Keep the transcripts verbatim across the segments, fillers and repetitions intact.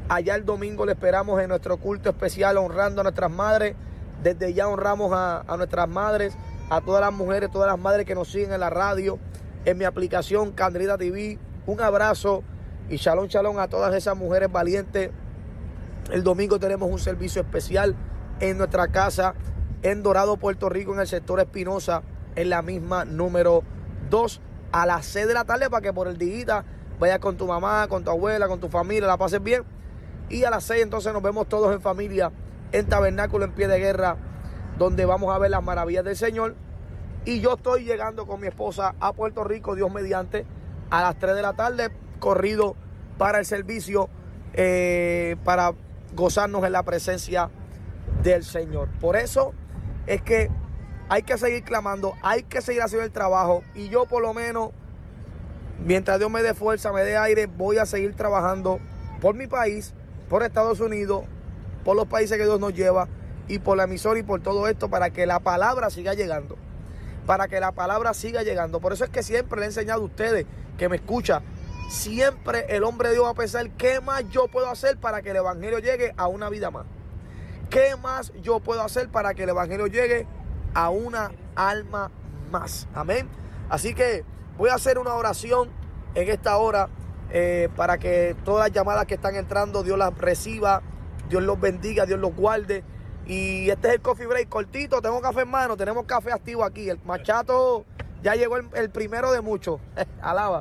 Allá el domingo le esperamos en nuestro culto especial honrando a nuestras madres. Desde ya honramos a, a nuestras madres, a todas las mujeres, todas las madres que nos siguen en la radio, en mi aplicación Candelita T V. Un abrazo y shalom, shalom a todas esas mujeres valientes. El domingo tenemos un servicio especial en nuestra casa en Dorado, Puerto Rico, en el sector Espinosa, en la misma número dos, a las seis de la tarde, para que por el día vayas con tu mamá, con tu abuela, con tu familia, la pases bien. Y a las seis entonces nos vemos todos en familia en Tabernáculo en Pie de Guerra, donde vamos a ver las maravillas del Señor. Y yo estoy llegando con mi esposa a Puerto Rico, Dios mediante, a las tres de la tarde, corrido para el servicio, eh, para gozarnos en la presencia del Señor. Por eso es que hay que seguir clamando, hay que seguir haciendo el trabajo. Y yo por lo menos, mientras Dios me dé fuerza, me dé aire, voy a seguir trabajando por mi país, por Estados Unidos, por los países que Dios nos lleva, y por la emisora y por todo esto, para que la palabra siga llegando, para que la palabra siga llegando. Por eso es que siempre le he enseñado a ustedes que me escuchan, siempre el hombre de Dios va a pensar, ¿qué más yo puedo hacer para que el evangelio llegue a una vida más? ¿Qué más yo puedo hacer para que el evangelio llegue a una alma más? Amén. Así que voy a hacer una oración en esta hora, eh, para que todas las llamadas que están entrando, Dios las reciba, Dios los bendiga, Dios los guarde. Y este es el coffee break cortito. Tengo café en mano, tenemos café activo aquí. El machato ya llegó el, el primero de muchos. Alaba.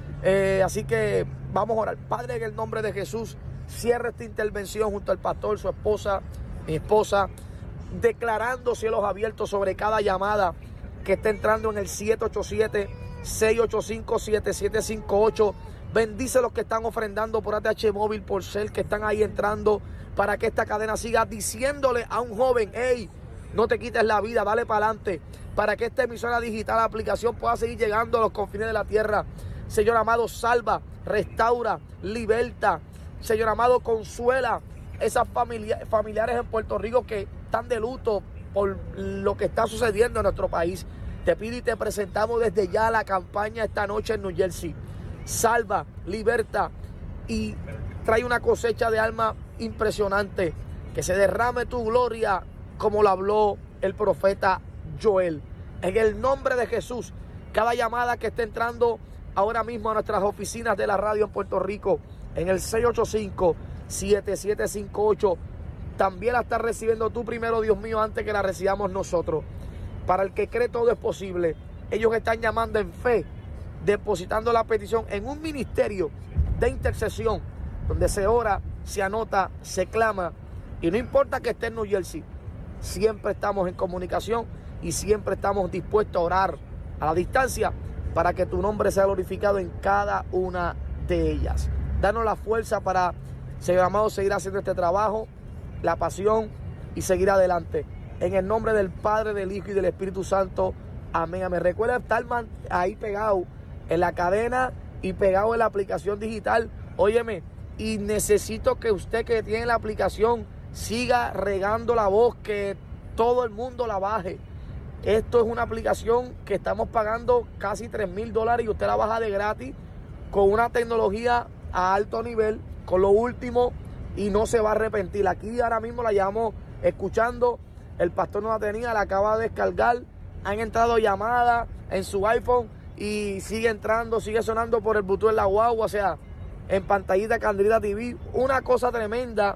Eh, así que vamos a orar. Padre, en el nombre de Jesús, cierra esta intervención junto al pastor, su esposa, mi esposa, declarando cielos abiertos sobre cada llamada que está entrando en el siete ocho siete, seis ocho cinco, siete siete cinco ocho. Bendice los que están ofrendando por A T H Móvil, por Cel, que están ahí entrando, para que esta cadena siga diciéndole a un joven, hey, no te quites la vida, dale para adelante, para que esta emisora digital, la aplicación, pueda seguir llegando a los confines de la tierra. Señor amado, salva, restaura, liberta. Señor amado, consuela esas familia, familiares en Puerto Rico que están de luto por lo que está sucediendo en nuestro país. Te pido y te presentamos desde ya la campaña esta noche en New Jersey. Salva, liberta y trae una cosecha de alma impresionante. Que se derrame tu gloria como lo habló el profeta Joel. En el nombre de Jesús, cada llamada que esté entrando ahora mismo a nuestras oficinas de la radio en Puerto Rico, en el seis ocho cinco, siete siete cinco ocho, también la estás recibiendo tú primero, Dios mío, antes que la recibamos nosotros. Para el que cree, todo es posible. Ellos están llamando en fe, depositando la petición en un ministerio de intercesión, donde se ora, se anota, se clama, y no importa que esté en New Jersey, siempre estamos en comunicación y siempre estamos dispuestos a orar a la distancia para que tu nombre sea glorificado en cada una de ellas. Danos la fuerza para, Señor amado, seguir haciendo este trabajo, la pasión y seguir adelante. En el nombre del Padre, del Hijo y del Espíritu Santo. Amén, amén. Recuerda estar ahí pegado en la cadena y pegado en la aplicación digital. Óyeme, y necesito que usted que tiene la aplicación siga regando la voz, que todo el mundo la baje. Esto es una aplicación que estamos pagando casi tres mil dólares y usted la baja de gratis, con una tecnología a alto nivel, con lo último, y no se va a arrepentir. Aquí ahora mismo la llevamos escuchando, el pastor no la tenía, la acaba de descargar, han entrado llamadas en su iPhone y sigue entrando, sigue sonando por el Bluetooth en la guagua, o sea, en pantallita Candelita T V, una cosa tremenda,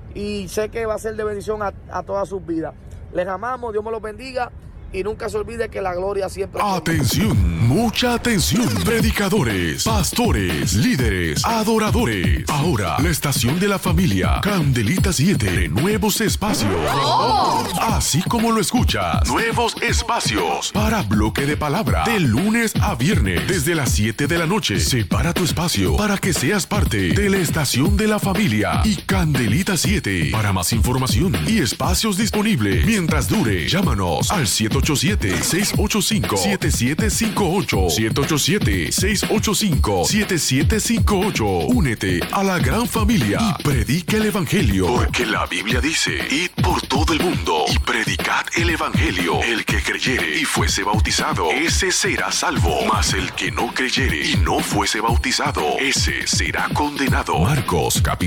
y sé que va a ser de bendición a, a todas sus vidas. Les amamos, Dios me los bendiga. Y nunca se olvide que la gloria siempre... Atención, mucha atención, predicadores, pastores, líderes, adoradores. Ahora, la estación de la familia, Candelita siete, nuevos espacios. Oh. Así como lo escuchas, nuevos espacios para bloque de palabra, de lunes a viernes, desde las siete de la noche. Separa tu espacio para que seas parte de la estación de la familia y Candelita siete. Para más información y espacios disponibles mientras dure, llámanos al siete ocho siete, seis ocho cinco, siete siete cinco ocho, siete ocho siete, seis ocho cinco, siete siete cinco ocho. Únete a la gran familia y predica el evangelio, porque la Biblia dice: id por todo el mundo y predicad el evangelio. El que creyere y fuese bautizado, ese será salvo, mas el que no creyere y no fuese bautizado, ese será condenado. Marcos capítulo